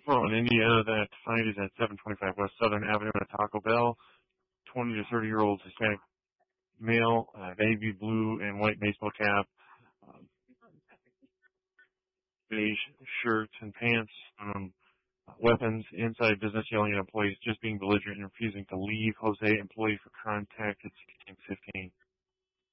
Well, in Indiana, that fight is at 725 West Southern Avenue at Taco Bell. 20 to 30-year-old Hispanic male, navy blue and white baseball cap, um, beige shirts and pants, weapons, inside business, yelling at employees, just being belligerent and refusing to leave. Jose, employee for contact at 1615.